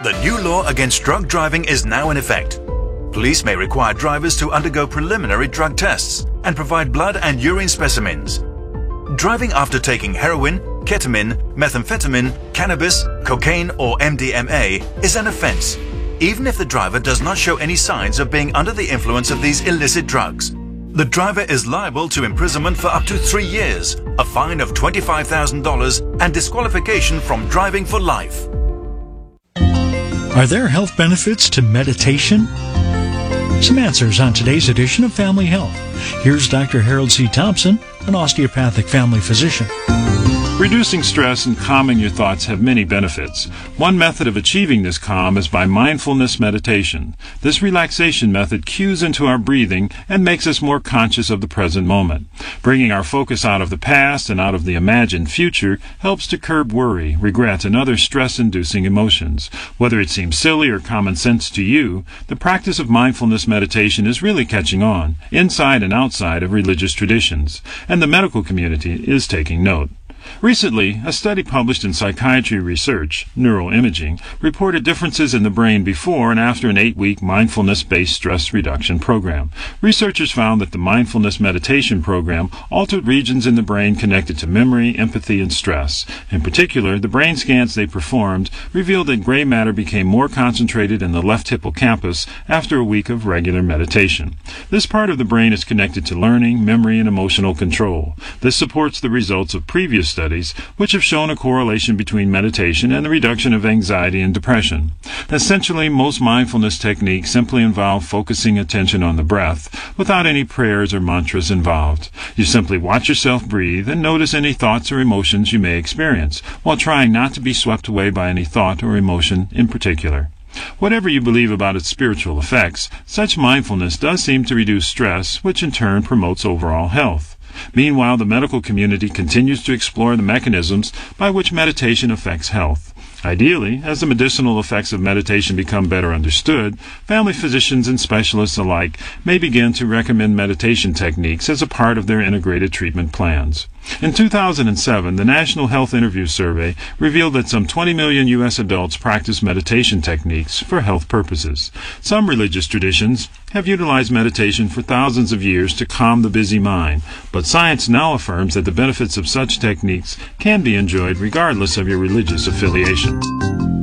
The new law against drug driving is now in effect. Police may require drivers to undergo preliminary drug tests and provide blood and urine specimens. Driving after taking heroin, ketamine, methamphetamine, cannabis, cocaine or MDMA is an offense, even if the driver does not show any signs of being under the influence of these illicit drugs. The driver is liable to imprisonment for up to 3 years, a fine of $25,000 and disqualification from driving for life. Are there health benefits to meditation? Some answers on today's edition of Family Health. Here's Dr. Harold C. Thompson, an osteopathic family physician. Reducing stress and calming your thoughts have many benefits. One method of achieving this calm is by mindfulness meditation. This relaxation method cues into our breathing and makes us more conscious of the present moment. Bringing our focus out of the past and out of the imagined future helps to curb worry, regret, and other stress-inducing emotions. Whether it seems silly or common sense to you, the practice of mindfulness meditation is really catching on, inside and outside of religious traditions, and the medical community is taking note. Recently, a study published in Psychiatry Research, Neuroimaging, reported differences in the brain before and after an 8-week mindfulness-based stress reduction program. Researchers found that the mindfulness meditation program altered regions in the brain connected to memory, empathy, and stress. In particular, the brain scans they performed revealed that gray matter became more concentrated in the left hippocampus after a week of regular meditation. This part of the brain is connected to learning, memory, and emotional control. This supports the results of previous studies, which have shown a correlation between meditation and the reduction of anxiety and depression. Essentially, most mindfulness techniques simply involve focusing attention on the breath without any prayers or mantras involved. You simply watch yourself breathe and notice any thoughts or emotions you may experience, while trying not to be swept away by any thought or emotion in particular. Whatever you believe about its spiritual effects, such mindfulness does seem to reduce stress, which in turn promotes overall health. Meanwhile, the medical community continues to explore the mechanisms by which meditation affects health. Ideally, as the medicinal effects of meditation become better understood, family physicians and specialists alike may begin to recommend meditation techniques as a part of their integrated treatment plans. In 2007, the National Health Interview Survey revealed that some 20 million U.S. adults practice meditation techniques for health purposes. Some religious traditions have utilized meditation for thousands of years to calm the busy mind, but science now affirms that the benefits of such techniques can be enjoyed regardless of your religious affiliation.